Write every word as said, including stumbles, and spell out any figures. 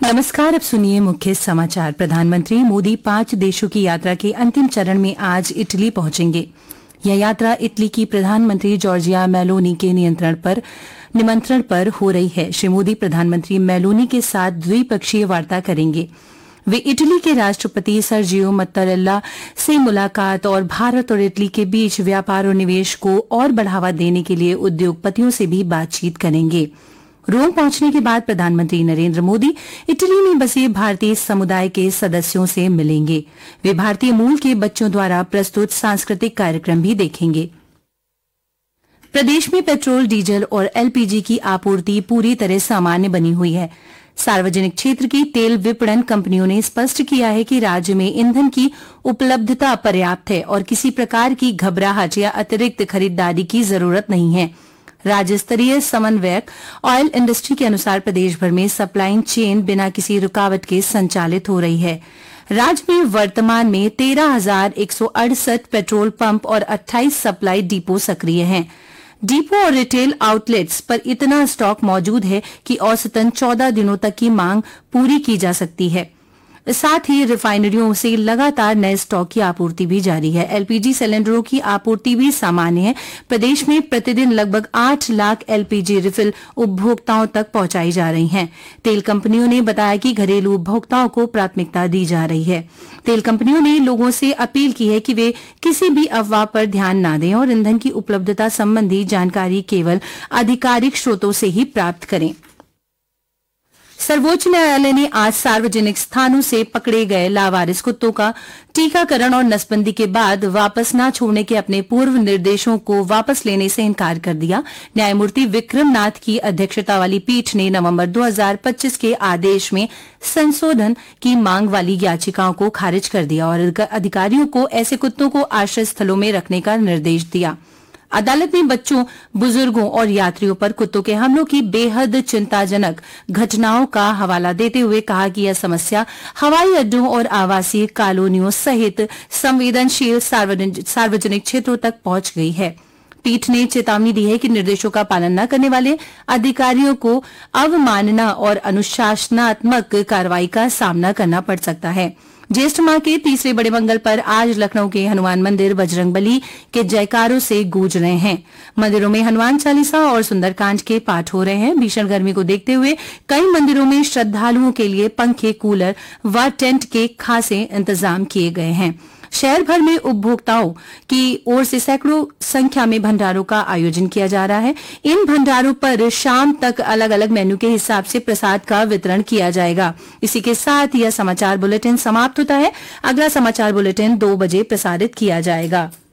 नमस्कार, अब सुनिए मुख्य समाचार। प्रधानमंत्री मोदी पांच देशों की यात्रा के अंतिम चरण में आज इटली पहुंचेंगे। यह यात्रा इटली की प्रधानमंत्री जॉर्जिया मेलोनी के नियंत्रण पर निमंत्रण पर हो रही है। श्री मोदी प्रधानमंत्री मेलोनी के साथ द्विपक्षीय वार्ता करेंगे। वे इटली के राष्ट्रपति सर्जियो मत्तारेल्ला से मुलाकात और भारत और इटली के बीच व्यापार और निवेश को और बढ़ावा देने के लिए उद्योगपतियों से भी बातचीत करेंगे। रोम पहुंचने के बाद प्रधानमंत्री नरेंद्र मोदी इटली में बसे भारतीय समुदाय के सदस्यों से मिलेंगे। वे भारतीय मूल के बच्चों द्वारा प्रस्तुत सांस्कृतिक कार्यक्रम भी देखेंगे। प्रदेश में पेट्रोल, डीजल और एलपीजी की आपूर्ति पूरी तरह सामान्य बनी हुई है। सार्वजनिक क्षेत्र की तेल विपणन कंपनियों ने स्पष्ट किया है कि राज्य में ईंधन की उपलब्धता पर्याप्त है और किसी प्रकार की घबराहट या अतिरिक्त खरीदारी की जरूरत नहीं है। राज्य स्तरीय समन्वयक ऑयल इंडस्ट्री के अनुसार प्रदेश भर में सप्लाई चेन बिना किसी रुकावट के संचालित हो रही है। राज्य में वर्तमान में तेरह हजार एक सौ अड़सठ पेट्रोल पंप और अट्ठाईस सप्लाई डिपो सक्रिय हैं। डिपो और रिटेल आउटलेट्स पर इतना स्टॉक मौजूद है कि औसतन चौदह दिनों तक की मांग पूरी की जा सकती है। साथ ही रिफाइनरियों से लगातार नए स्टॉक की आपूर्ति भी जारी है। एलपीजी सिलेंडरों की आपूर्ति भी सामान्य है। प्रदेश में प्रतिदिन लगभग आठ लाख एलपीजी रिफिल उपभोक्ताओं तक पहुंचाई जा रही हैं। तेल कंपनियों ने बताया कि घरेलू उपभोक्ताओं को प्राथमिकता दी जा रही है। तेल कंपनियों ने लोगों से अपील की है कि वे किसी भी अफवाह पर ध्यान न दें और ईंधन की उपलब्धता संबंधी जानकारी केवल आधिकारिक स्रोतों से ही प्राप्त करें। सर्वोच्च न्यायालय ने आज सार्वजनिक स्थानों से पकड़े गए लावारिस कुत्तों का टीकाकरण और नसबंदी के बाद वापस न छोड़ने के अपने पूर्व निर्देशों को वापस लेने से इनकार कर दिया। न्यायमूर्ति विक्रम नाथ की अध्यक्षता वाली पीठ ने नवंबर दो हज़ार पच्चीस के आदेश में संशोधन की मांग वाली याचिकाओं को खारिज कर दिया और अधिकारियों को ऐसे कुत्तों को आश्रय स्थलों में रखने का निर्देश दिया। अदालत ने बच्चों, बुजुर्गों और यात्रियों पर कुत्तों के हमलों की बेहद चिंताजनक घटनाओं का हवाला देते हुए कहा कि यह समस्या हवाई अड्डों और आवासीय कॉलोनियों सहित संवेदनशील सार्वजनिक क्षेत्रों तक पहुंच गई है। पीठ ने चेतावनी दी है कि निर्देशों का पालन न करने वाले अधिकारियों को अवमानना और अनुशासनात्मक कार्रवाई का सामना करना पड़ सकता है। ज्येष्ठ माह के तीसरे बड़े मंगल पर आज लखनऊ के हनुमान मंदिर बजरंगबली के जयकारों से गूंज रहे हैं। मंदिरों में हनुमान चालीसा और सुंदरकांड के पाठ हो रहे हैं। भीषण गर्मी को देखते हुए कई मंदिरों में श्रद्धालुओं के लिए पंखे, कूलर व टेंट के खासे इंतजाम किए गए हैं। शहर भर में उपभोक्ताओं की ओर से सैकड़ों संख्या में भंडारों का आयोजन किया जा रहा है। इन भंडारों पर शाम तक अलग अलग मेन्यू के हिसाब से प्रसाद का वितरण किया जाएगा। इसी के साथ यह समाचार बुलेटिन समाप्त होता है। अगला समाचार बुलेटिन दो बजे प्रसारित किया जाएगा।